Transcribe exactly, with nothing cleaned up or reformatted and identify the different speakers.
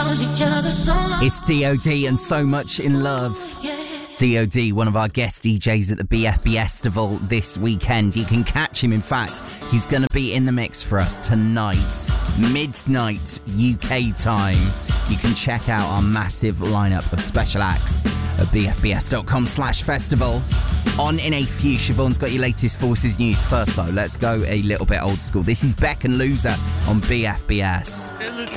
Speaker 1: It's D O D and So Much in Love. D O D, one of our guest D Js at the B F B Festival this weekend. You can catch him, in fact, he's going to be in the mix for us tonight, midnight U K time. You can check out our massive lineup of special acts at bfbs.com slash festival. On in a few, Siobhan's got your latest Forces news. First though, let's go a little bit old school. This is Beck and Loser on B F B S.